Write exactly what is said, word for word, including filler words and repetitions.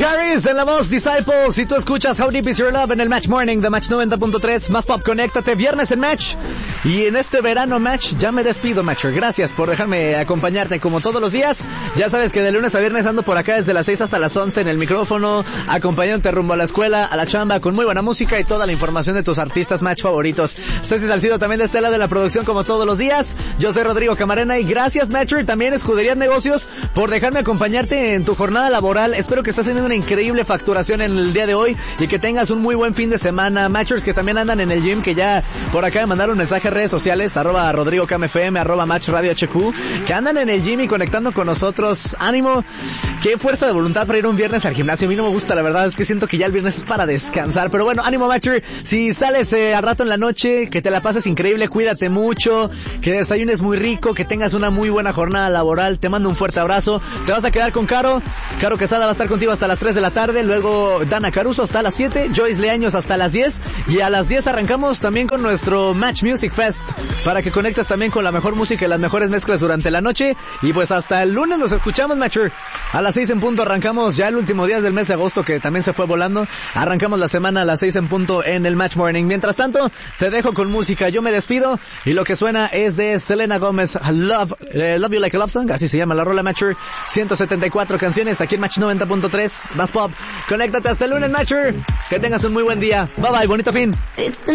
Harris en la voz Disciples. Si tú escuchas How Deep Is Your Love en el Match Morning de Match noventa punto tres, Más Pop, conéctate, viernes en Match. Y en este verano Match, ya me despido, Matcher. Gracias por dejarme acompañarte como todos los días. Ya sabes que de lunes a viernes ando por acá desde las seis hasta las once en el micrófono, acompañándote rumbo a la escuela, a la chamba, con muy buena música y toda la información de tus artistas Match favoritos. Ceci Salcido también de este lado de la producción como todos los días. Yo soy Rodrigo Camarena y gracias, Matcher, también Escudería Negocios, por dejarme acompañarte en tu jornada laboral. Espero que estés teniendo una increíble facturación en el día de hoy y que tengas un muy buen fin de semana. Matchers que también andan en el gym, que ya por acá me mandaron un mensaje en redes sociales, arroba Rodrigo Cam F M, arroba Match Radio H Q, que andan en el gym y conectando con nosotros. Ánimo, qué fuerza de voluntad para ir un viernes al gimnasio. A mí no me gusta, la verdad, es que siento que ya el viernes es para descansar. Pero bueno, ánimo, Matcher. Si sales eh, al rato en la noche, que te la pases increíble, cuídate mucho, que desayunes muy rico, que tengas una muy buena jornada laboral. Te mando un fuerte abrazo. Te vas a quedar con Caro. Caro Quesada va a estar contigo hasta las tres de la tarde, luego Dana Caruso hasta las siete, Joyce Leaños hasta las diez, y a las diez arrancamos también con nuestro Match Music Fest, para que conectes también con la mejor música y las mejores mezclas durante la noche. Y pues hasta el lunes nos escuchamos, Matcher. A las seis en punto arrancamos ya el último día del mes de agosto, que también se fue volando. Arrancamos la semana a las seis en punto en el Match Morning. Mientras tanto, te dejo con música. Yo me despido y lo que suena es de Selena Gómez, Love, eh, Love You Like a Love Song, así se llama la rola, Matcher. ciento setenta y cuatro canciones aquí en Match noventa punto tres, Más Pop. Conéctate hasta el lunes, Matcher. Que tengas un muy buen día. Bye bye, bonito fin.